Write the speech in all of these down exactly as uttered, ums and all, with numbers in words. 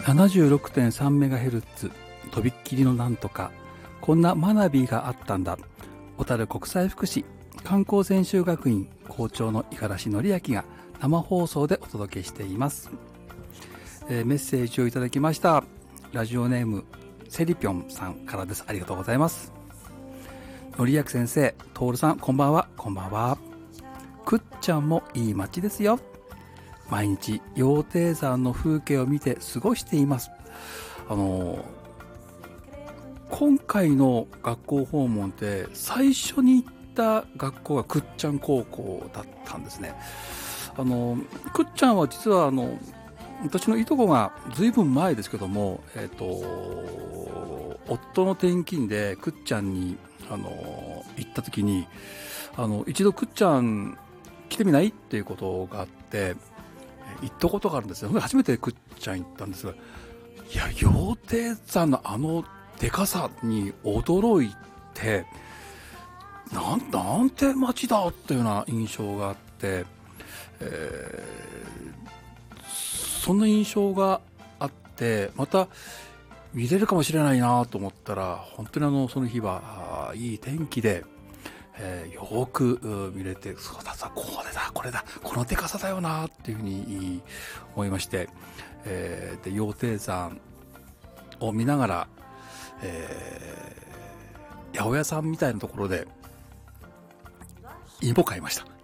ななじゅうろくてんさんメガヘルツ とびっきりのなんとか、こんな学びがあったんだ。小樽国際福祉観光専修学院校長の五十嵐則明が生放送でお届けしています。えー、メッセージをいただきました。ラジオネームセリピョンさんからです。ありがとうございます。則明先生、徹さん、こんばんは。こんばんは。くっちゃんもいい街ですよ。毎日羊蹄山の風景を見て過ごしています。あの今回の学校訪問って最初に行った学校がくっちゃん高校だったんですね。あのくっちゃんは実はあの私のいとこがずいぶん前ですけども、えっと夫の転勤でくっちゃんにあの行った時にあの一度くっちゃん来てみないっていうことがあって行ったことがあるんですよ。初めてくっちゃん行ったんですが、いや羊蹄山のあのでかさに驚いて、なんなんて街だっていうような印象があって、えー、そんな印象があってまた見れるかもしれないなと思ったら、本当にあのその日はいい天気で、えー、よく見れて、そうださ、これだこれだこのでかさだよなっていうふうに思いまして、えー、で羊蹄山を見ながら、えー、八百屋さんみたいなところで芋買いました。だ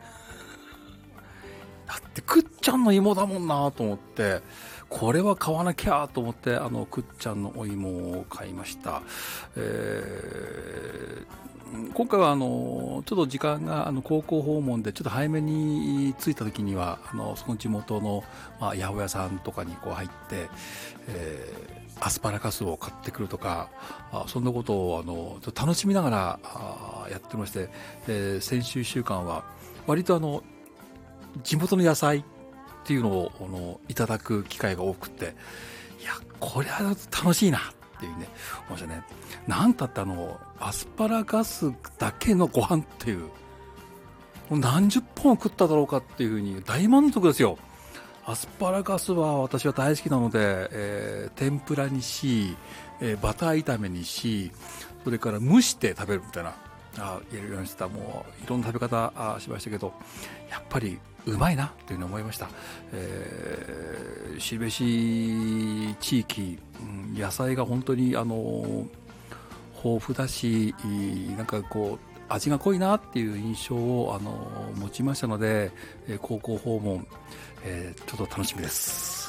ってくっちゃんの芋だもんなと思って、これは買わなきゃと思ってあのくっちゃんのお芋を買いました。えー、今回はあのちょっと時間があの高校訪問でちょっと早めに着いた時にはあのその地元の、まあ、八百屋さんとかにこう入って、えーアスパラガスを買ってくるとか、あそんなことをあのちょっと楽しみながらあやってまして、で先週いっしゅうかんは割とあの地元の野菜っていうのをあのいただく機会が多くて、いやこれは楽しいなっていうね思いましたね。なんたってあのアスパラガスだけのご飯っていう何十本食っただろうかっていうふうに大満足ですよ。アスパラガスは私は大好きなので、えー、天ぷらにし、えー、バター炒めにし、それから蒸して食べるみたいなあやるようにした、もういろんな食べ方あしましたけど、やっぱりうまいなというふうに思いました。えー、後志地域、うん、野菜が本当にあの豊富だし、なんかこう味が濃いなっていう印象をあの持ちましたので、えー、高校訪問、えー、ちょっと楽しみです。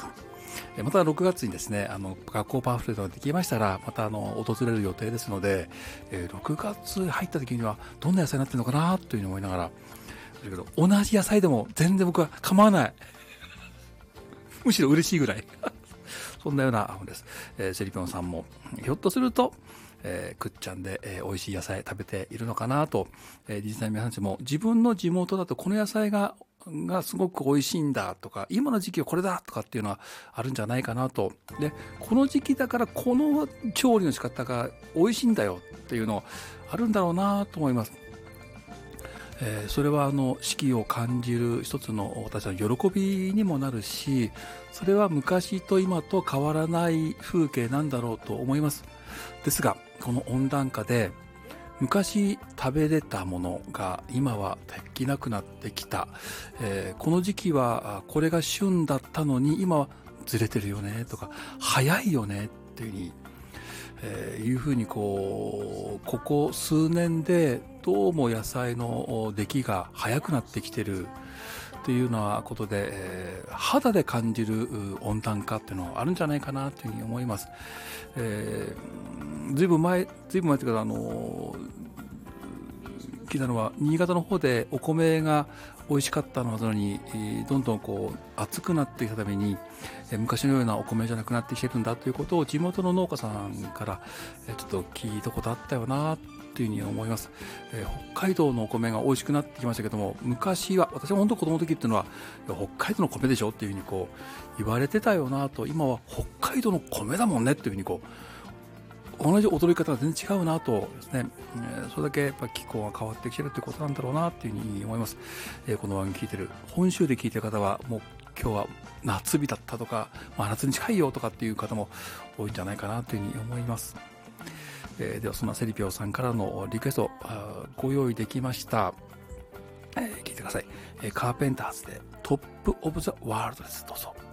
えー、またろくがつにですね、あの学校パンフレットができましたらまたあの訪れる予定ですので、えー、ろくがつ入った時にはどんな野菜になってるのかなというふうに思いながら、だけど同じ野菜でも全然僕は構わないむしろ嬉しいぐらいそんなような本です。えー、セリピョンさんもひょっとするとえー、くっちゃんで、えー、美味しい野菜食べているのかなと、えー、実際皆さんたちも自分の地元だとこの野菜ががすごく美味しいんだとか、今の時期はこれだとかっていうのはあるんじゃないかなと。でこの時期だからこの調理の仕方が美味しいんだよっていうのあるんだろうなと思います。えー、それはあの四季を感じる一つの私の喜びにもなるし、それは昔と今と変わらない風景なんだろうと思います。ですがこの温暖化で昔食べれたものが今はできなくなってきた、えー、この時期はこれが旬だったのに今はずれてるよねとか早いよねっていうふうに、えー、いうふうにこうここ数年でどうも野菜の出来が早くなってきてるというようなことで、えー、肌で感じる温暖化っていうのはあるんじゃないかなというふうに思います。えー、ずいぶん前ずいぶん前というかあの聞いたのは新潟の方でお米が美味しかったのにどんどんこう暑くなってきたために昔のようなお米じゃなくなってきてるんだということを地元の農家さんからちょっと聞いたことあったよなというふうに思います。えー、北海道のお米が美味しくなってきましたけども、昔は私は本当子供の時っていうのは北海道の米でしょっていうふうにこう言われてたよなと、今は北海道の米だもんねっていうふうにこう同じ驚き方が全然違うなとですね、えー、それだけやっぱ気候が変わってきてるということなんだろうなというふうに思います。えー、この番組聞いてる本州で聞いてる方はもう今日は夏日だったとか、真夏に近いよとかっていう方も多いんじゃないかなというふうに思います。えー、ではそんなセリピョウさんからのリクエストご用意できました。えー、聞いてください。えー、カーペンターズでトップオブザワールドです。どうぞ。